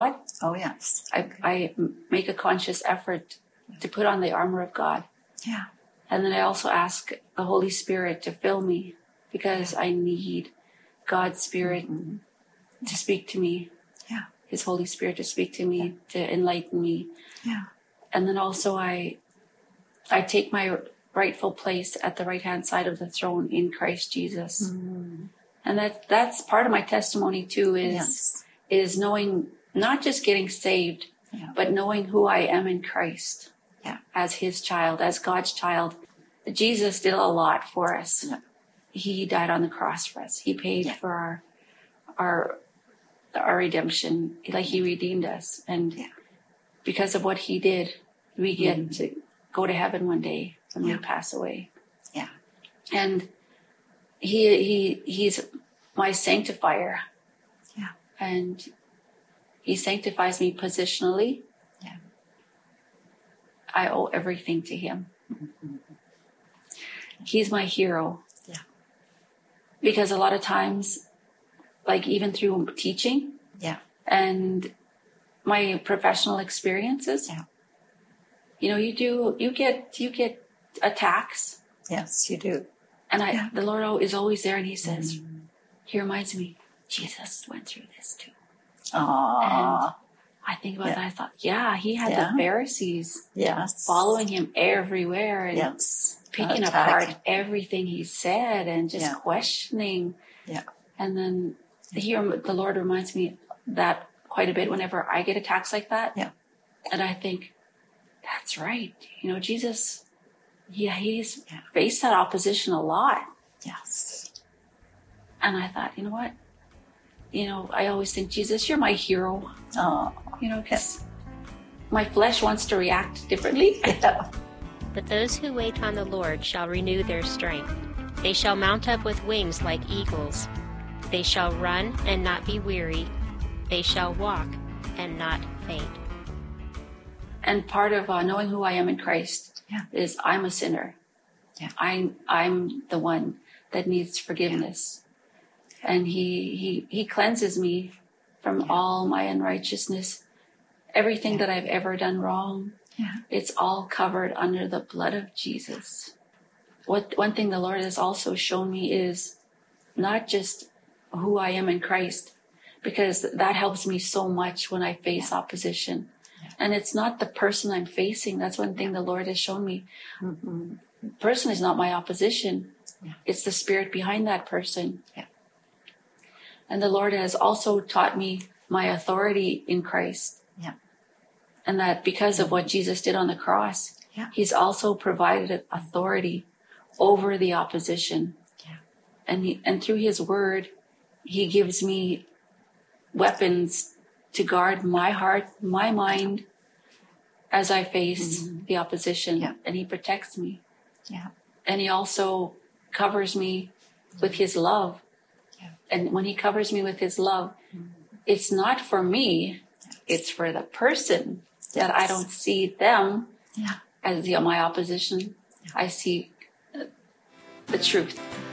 Oh, yes. I make a conscious effort to put on the armor of God. Yeah. And then I also ask the Holy Spirit to fill me, because I need God's Spirit to speak to me. Yeah. His Holy Spirit to speak to me, to enlighten me. Yeah. And then also I take my rightful place at the right-hand side of the throne in Christ Jesus. And that's part of my testimony too, is knowing, not just getting saved, but knowing who I am in Christ as his child, as God's child. Jesus did a lot for us. Yeah. He died on the cross for us. He paid for our redemption. Like, he redeemed us. And because of what he did, we get to go to heaven one day when we pass away. Yeah. And he's my sanctifier. Yeah. And he sanctifies me positionally. Yeah. I owe everything to him. He's my hero. Yeah. Because a lot of times, like even through teaching and my professional experiences, you get attacks. Yes, you do. And the Lord is always there, and he says, he reminds me, Jesus went through this too. Aww. And I think about that. I thought, he had the Pharisees following him everywhere and picking apart everything he said and just questioning. Yeah. And then the Lord reminds me that quite a bit whenever I get attacks like that. Yeah. And I think, that's right. Jesus, he's faced that opposition a lot. Yes. And I thought, you know what? I always think, Jesus, you're my hero. Oh. Because my flesh wants to react differently. But those who wait on the Lord shall renew their strength. They shall mount up with wings like eagles. They shall run and not be weary. They shall walk and not faint. And part of knowing who I am in Christ is I'm a sinner. Yeah. I'm the one that needs forgiveness. Yeah. And he cleanses me from all my unrighteousness. Everything that I've ever done wrong, it's all covered under the blood of Jesus. One thing the Lord has also shown me is not just who I am in Christ, because that helps me so much when I face opposition. And it's not the person I'm facing. That's one thing the Lord has shown me. The person is not my opposition. It's the spirit behind that person. And the Lord has also taught me my authority in Christ. And that because of what Jesus did on the cross, he's also provided authority over the opposition. And through his word, he gives me weapons to guard my heart, my mind, as I face the opposition. And he protects me. And he also covers me with his love. And when he covers me with his love, it's not for me, it's for the person. That I don't see them as my opposition. I see the truth.